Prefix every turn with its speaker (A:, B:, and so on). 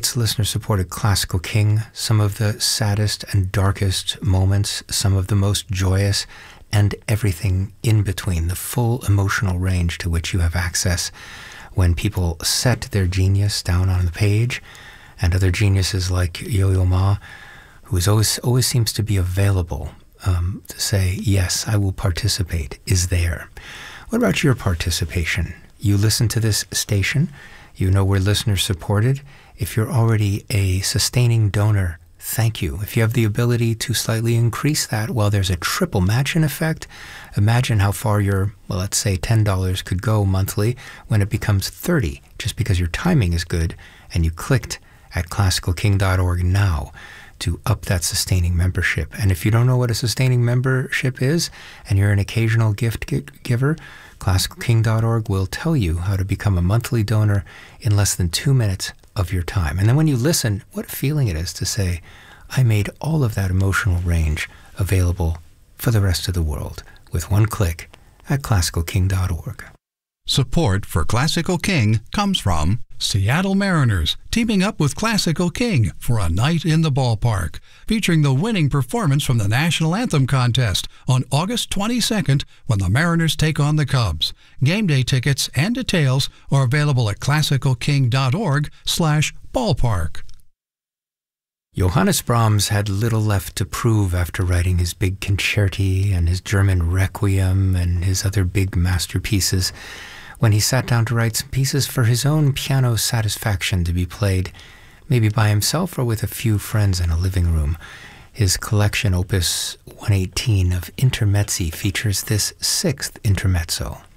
A: It's listener-supported Classical King, some of the saddest and darkest moments, some of the most joyous, and everything in between, the full emotional range to which you have access when people set their genius down on the page, and other geniuses like Yo-Yo Ma, who always seems to be available to say, yes, I will participate, is there. What about your participation? You listen to this station, you know we're listener-supported. If you're already a sustaining donor, thank you. If you have the ability to slightly increase that, well, there's a triple match-in effect. Imagine how far your, well, let's say $10 could go monthly when it becomes $30, just because your timing is good and you clicked at classicalking.org now to up that sustaining membership. And if you don't know what a sustaining membership is and you're an occasional gift giver, classicalking.org will tell you how to become a monthly donor in less than 2 minutes of your time. And then when you listen, what a feeling it is to say, I made all of that emotional range available for the rest of the world with one click at classicalking.org.
B: Support for Classical King comes from Seattle Mariners, teaming up with Classical King for a night in the ballpark, featuring the winning performance from the National Anthem contest on August 22nd when the Mariners take on the Cubs. Game day tickets and details are available at classicalking.org/ballpark.
A: Johannes Brahms had little left to prove after writing his big concerti and his German Requiem and his other big masterpieces when he sat down to write some pieces for his own piano satisfaction to be played maybe by himself or with a few friends in a living room. His collection, Opus 118 of Intermezzi, features this sixth intermezzo.